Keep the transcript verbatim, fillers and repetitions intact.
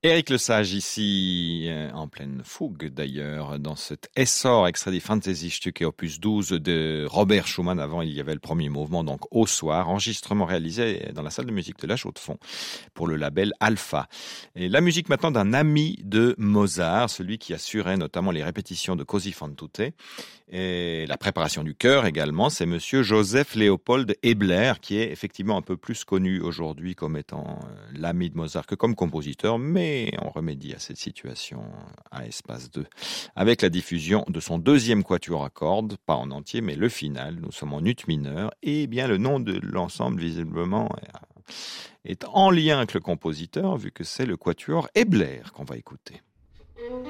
Éric Lesage ici, euh, en pleine fougue d'ailleurs, dans cet essor extrait des Fantasy-Stücke opus douze de Robert Schumann. Avant, il y avait le premier mouvement, donc au soir, enregistrement réalisé dans la salle de musique de la Chaux-de-Fonds pour le label Alpha. Et la musique maintenant d'un ami de Mozart, celui qui assurait notamment les répétitions de Così fan tutte et la préparation du chœur également, c'est monsieur Joseph Léopold Ebler, qui est effectivement un peu plus connu aujourd'hui comme étant euh, l'ami de Mozart que comme compositeur, mais on remédie à cette situation à Espace deux avec la diffusion de son deuxième quatuor à cordes, pas en entier, mais le final. Nous sommes en ut mineur, et bien le nom de l'ensemble visiblement est en lien avec le compositeur, vu que c'est le quatuor Ebler qu'on va écouter.